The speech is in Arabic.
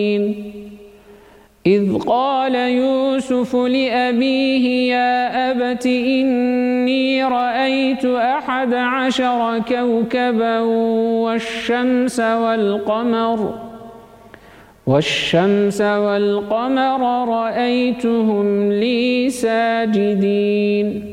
إذ قال يوسف لأبيه يا أبت إني رأيت 11 كوكبا والشمس والقمر رأيتهم لي ساجدين